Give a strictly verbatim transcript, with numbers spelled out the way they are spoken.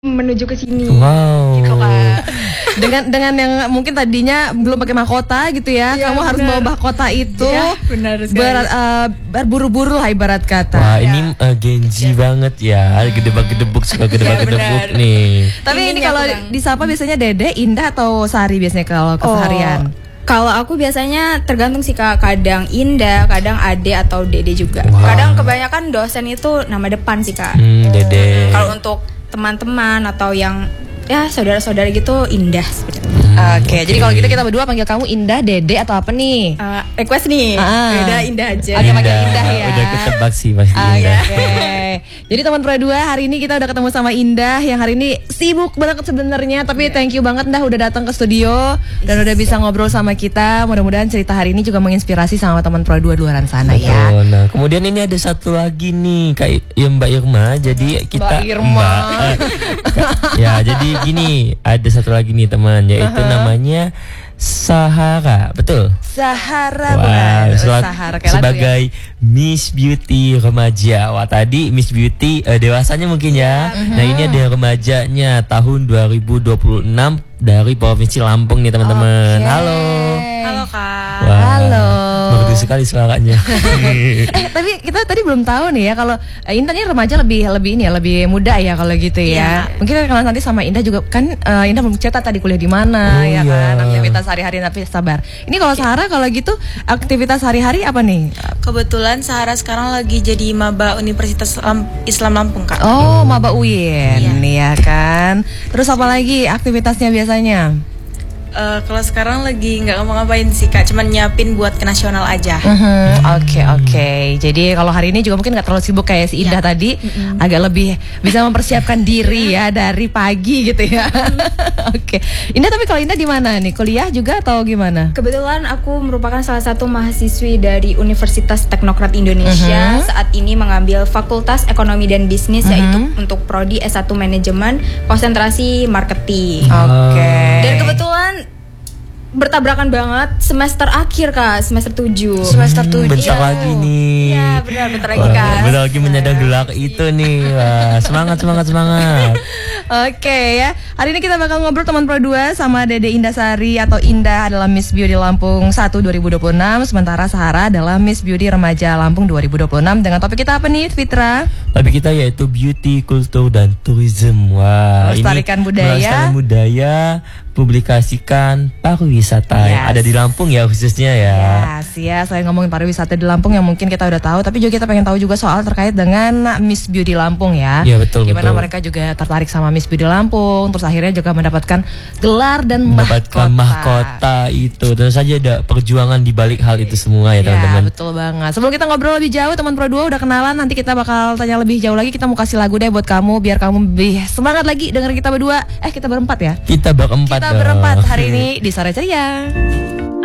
menuju ke sini. Wow. Gitu kan. dengan dengan yang mungkin tadinya belum pakai mahkota gitu ya, ya kamu bener. harus bawa mahkota itu. Ya, benar sekali. Ber, uh, berburu-buru lah ibarat kata. Wah, ya. ini uh, genji ya. banget ya. Gedebak-gedebuk suka gedebak-gedebuk ya, nih. Tapi ini, ini kalau disapa biasanya Dede, Indah atau Sari biasanya kalau keseharian? Oh. Kalau aku biasanya tergantung sih Kak, kadang Indah, kadang Ade atau Dede juga. Wow. Kadang kebanyakan dosen itu nama depan sih Kak. Hmm, Dede. Kalau untuk teman-teman atau yang ya saudara-saudara gitu Indah seperti itu. Hmm, Oke, okay. okay. Jadi kalau gitu kita berdua panggil kamu Indah, Dede atau apa nih? Uh, request nih. Ah. Beda Indah aja. Oke, panggil Indah ya. Udah ketebak sih pasti ah, Indah. Oke. Okay. Jadi teman Pro dua hari ini kita udah ketemu sama Indah yang hari ini sibuk banget sebenarnya, tapi yeah. thank you banget Indah udah datang ke studio dan udah bisa ngobrol sama kita. Mudah-mudahan cerita hari ini juga menginspirasi sama teman Pro dua di luar sana. Betul, ya. Nah, kemudian ini ada satu lagi nih Kak ya Mbak Irma. Jadi kita Mbak Irma. Mbak, uh, ya, jadi gini, ada satu lagi nih teman, yaitu uh-huh. namanya Sahara, betul? Sahara, wow, benar. Sahara sebagai ya? Miss Beauty remaja. Wah, tadi Miss Beauty uh, dewasanya mungkin ya. Uh-huh. Nah, ini ada remajanya tahun dua ribu dua puluh enam dari Provinsi Lampung nih teman-teman. Okay. Halo. Halo Kak. Wah, halo. Merdu sekali suaranya. eh, tapi kita tadi belum tahu nih ya kalau uh, Indah ini remaja lebih lebih ini ya, lebih muda ya kalau gitu ya. Yeah. Mungkin kalau nanti sama Indah juga kan uh, Indah belum cerita tadi kuliah di mana oh, ya kan, iya. aktivitas sehari-hari tapi sabar. Ini kalau Sahara kalau gitu aktivitas sehari-hari apa nih? Kebetulan Sahara sekarang lagi jadi maba Universitas Islam Lampung Kak. Oh, maba U I N iya. ya kan. Terus apa lagi aktivitasnya biasanya? Uh, kalau sekarang lagi nggak ngapa-ngapain sih Kak, cuman nyiapin buat ke nasional aja. Oke uh-huh. oke. Okay, okay. Jadi kalau hari ini juga mungkin nggak terlalu sibuk kayak si Indah yeah. tadi, mm-hmm. agak lebih bisa mempersiapkan diri ya dari pagi gitu ya. Oke. Okay. Indah tapi kalau Indah di mana nih? Kuliah juga atau gimana? Kebetulan aku merupakan salah satu mahasiswi dari Universitas Teknokrat Indonesia. Uh-huh. Saat ini mengambil Fakultas Ekonomi dan Bisnis uh-huh. yaitu untuk prodi S satu Manajemen konsentrasi marketing. Oke. Okay. Dan kebetulan bertabrakan banget semester akhir Kak, semester tujuh. Semester tujuh. Bentar iya. lagi nih. Iya, benar bentar lagi Kak. Bentar lagi menyandang gelar itu nih. Wah, semangat semangat semangat. Oke okay, ya. Hari ini kita bakal ngobrol teman Pro dua sama Dede Indasari atau Indah adalah Miss Beauty Lampung satu dua ribu dua puluh enam, sementara Sahara adalah Miss Beauty Remaja Lampung dua ribu dua puluh enam dengan topik kita apa nih, Fitra? Topik kita yaitu beauty, kultur dan tourism. Wah, melestarikan budaya. Melestarikan budaya, publikasikan pariwisata yes. yang ada di Lampung ya khususnya ya. Yes, ya. Selain ngomongin pariwisata di Lampung yang mungkin kita udah tahu, tapi juga kita pengen tahu juga soal terkait dengan Miss Beauty Lampung ya. Iya betul. Gimana betul. mereka juga tertarik sama Miss Beauty Lampung, terus akhirnya juga mendapatkan gelar dan mendapatkan mahkota. mahkota itu. Tentu saja ada perjuangan di balik hal itu semua ya teman-teman. Ya betul banget. Sebelum kita ngobrol lebih jauh, teman Pro dua udah kenalan. Nanti kita bakal tanya lebih jauh lagi. Kita mau kasih lagu deh buat kamu biar kamu lebih semangat lagi dengerin kita berdua. Eh kita berempat ya. Kita berempat. Kita berempat hari ini di Sore Ceria.